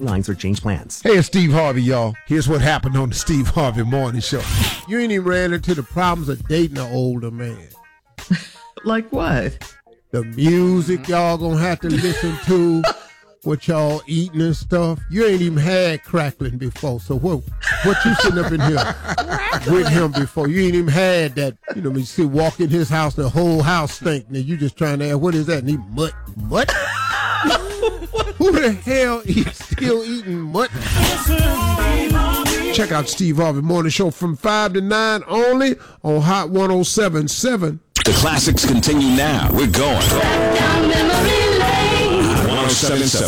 Lines or change plans. Hey, it's Steve Harvey, y'all. Here's what happened on the Steve Harvey Morning Show. You ain't even ran into the problems of dating an older man. Like what? The music y'all gonna have to listen to, what y'all eating and stuff. You ain't even had crackling before, so what you sitting up in here with him before? You ain't even had that, you see walk in his house, the whole house stink, and you just trying to ask, what is that? And he mutt? Who the hell is still eating mutt? Check out Steve Harvey Morning Show from 5 to 9 only on Hot 107.7. The classics continue now. We're going. 107.7.